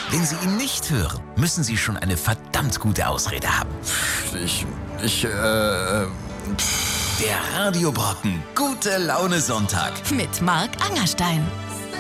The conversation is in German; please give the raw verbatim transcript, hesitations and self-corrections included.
Wenn Sie ihn nicht hören, müssen Sie schon eine verdammt gute Ausrede haben. Ich, ich, äh... Pff. Der Radio Brocken. Gute Laune Sonntag. Mit Marc Angerstein.